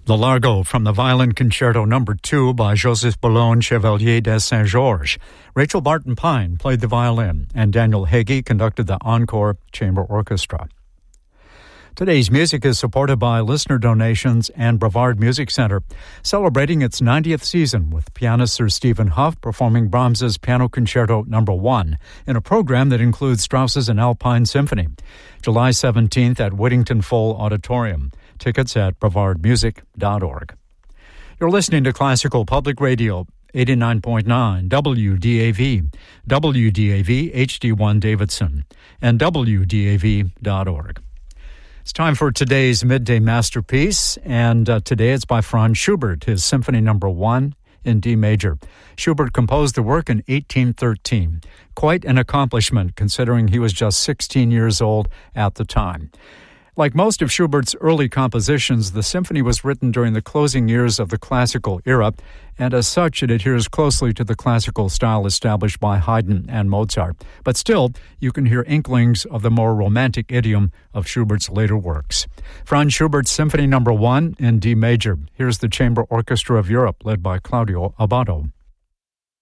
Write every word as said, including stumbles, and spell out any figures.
The Largo from the Violin Concerto Number two by Joseph Boulogne Chevalier de Saint-Georges. Rachel Barton Pine played the violin, and Daniel Hagee conducted the Encore Chamber Orchestra. Today's music is supported by listener donations and Brevard Music Center, celebrating its ninetieth season with pianist Sir Stephen Huff performing Brahms's Piano Concerto Number one in a program that includes Strauss's An Alpine Symphony, July seventeenth at Whittington Foal Auditorium. Tickets at brevard music dot org. You're listening to Classical Public Radio, eighty-nine point nine W D A V, W D A V H D one Davidson, and W D A V dot org. It's time for today's midday masterpiece, and uh, today it's by Franz Schubert, his Symphony Number one in D major. Schubert composed the work in eighteen thirteen. Quite an accomplishment, considering he was just sixteen years old at the time. Like most of Schubert's early compositions, the symphony was written during the closing years of the classical era, and as such it adheres closely to the classical style established by Haydn and Mozart. But still, you can hear inklings of the more romantic idiom of Schubert's later works. Franz Schubert's Symphony Number one in D major. Here's the Chamber Orchestra of Europe, led by Claudio Abbado.